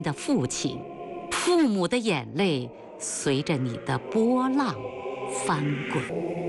的父亲，父母的眼泪随着你的波浪翻滚。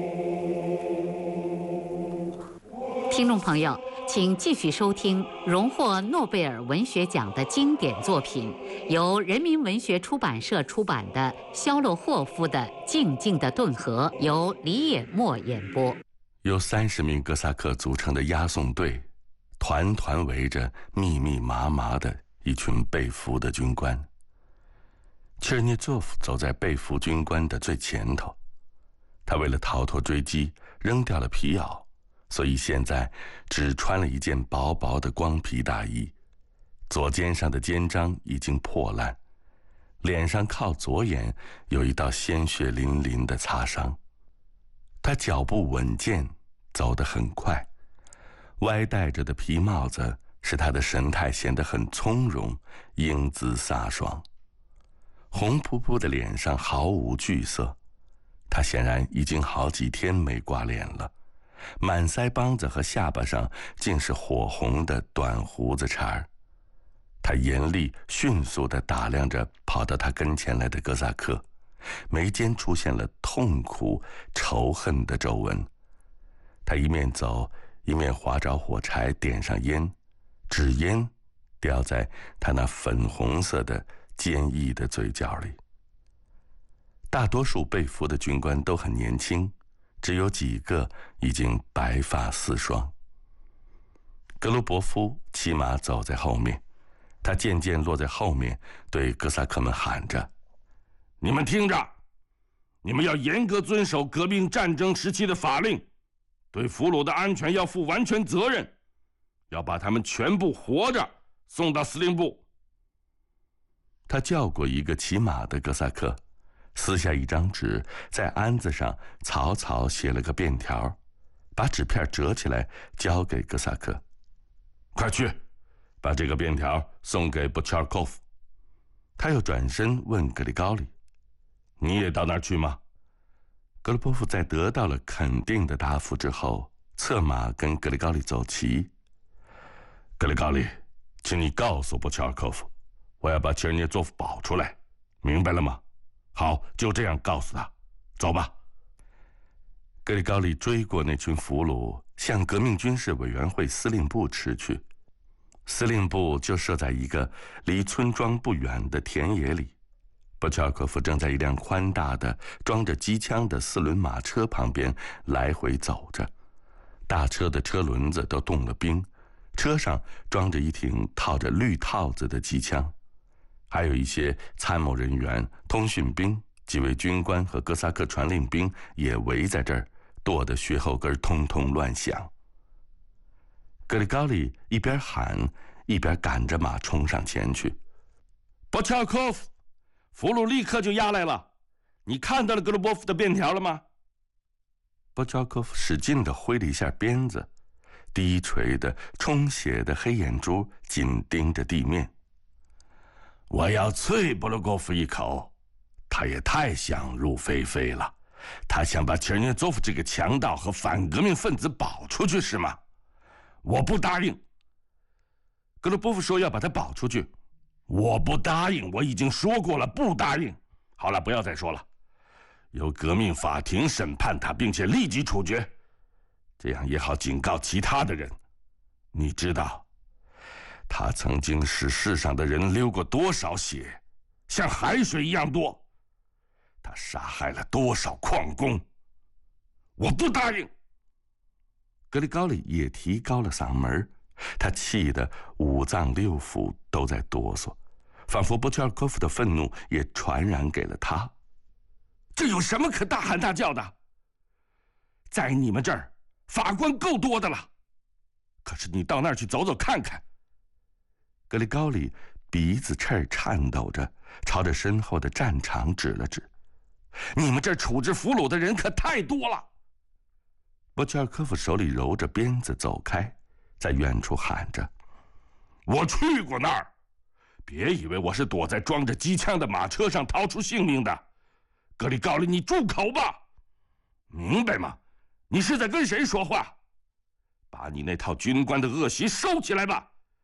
听众朋友，请继续收听荣获诺贝尔文学奖的经典作品，由人民文学出版社出版的肖洛霍夫的《静静的顿河》，由李野墨演播。 由30名哥萨克组成的押送队，团团围着密密麻麻的一群被俘的军官。切尔涅佐夫走在被俘军官的最前头，他为了逃脱追击，扔掉了皮袄，所以现在只穿了一件薄薄的光皮大衣，左肩上的肩章已经破烂，脸上靠左眼有一道鲜血淋淋的擦伤。他脚步稳健，走得很快，歪戴着的皮帽子使他的神态显得很从容，英姿飒爽。红扑扑的脸上毫无惧色，他显然已经好几天没刮脸了，满腮帮子和下巴上竟是火红的短胡子茬儿。他严厉迅速地打量着跑到他跟前来的哥萨克，眉间出现了痛苦仇恨的皱纹。他一面走一面划着火柴点上烟，纸烟掉在他那粉红色的坚毅的嘴角里。大多数被俘的军官都很年轻，只有几个已经白发四双。格罗伯夫骑马走在后面，他渐渐落在后面，对哥萨克们喊着：你们听着，你们要严格遵守革命战争时期的法令，对俘虏的安全要负完全责任，要把他们全部活着送到司令部。他叫过一个骑马的哥萨克，撕下一张纸，在鞍子上草草写了个便条，把纸片折起来交给哥萨克。快去，把这个便条送给布恰尔科夫。他又转身问格里高利：你也到那儿去吗？格罗波夫在得到了肯定的答复之后，策马跟格里高利走齐。格里高利，请你告诉布恰尔科夫，我要把切尔涅佐夫保出来，明白了吗？好，就这样告诉他，走吧。格里高利追过那群俘虏，向革命军事委员会司令部驰去。司令部就设在一个离村庄不远的田野里。布恰尔科夫正在一辆宽大的装着机枪的4轮马车旁边来回走着，大车的车轮子都冻了冰，车上装着一挺套着绿套子的机枪，还有一些参谋人员、通讯兵、几位军官和哥萨克传令兵也围在这儿，跺得血后根通通乱响。格里高利一边喊一边赶着马冲上前去。布恰尔科夫，俘虏立刻就押来了，你看到了格罗波夫的便条了吗？布恰尔科夫使劲地挥了一下鞭子，低垂的充血的黑眼珠紧盯着地面。我要啐布罗戈夫一口，他也太想入非非了，他想把切尔涅佐夫这个强盗和反革命分子保出去是吗？我不答应。格罗波夫说要把他保出去，我不答应，我已经说过了，不答应。好了，不要再说了，由革命法庭审判他，并且立即处决，这样也好警告其他的人。你知道他曾经使世上的人流过多少血，像海水一样多，他杀害了多少矿工，我不答应。格里高利也提高了嗓门，他气得5脏6腑都在哆嗦，仿佛布恰尔科夫的愤怒也传染给了他。这有什么可大喊大叫的？在你们这儿法官够多的了，可是你到那儿去走走看看。格里高利鼻子翅儿颤抖着，朝着身后的战场指了指。你们这儿处置俘虏的人可太多了。布恰尔科夫手里揉着鞭子走开，在远处喊着：我去过那儿，别以为我是躲在装着机枪的马车上逃出性命的。格里高利，你住口吧，明白吗？你是在跟谁说话？把你那套军官的恶习收起来吧，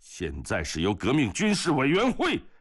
现在是由革命军事委员会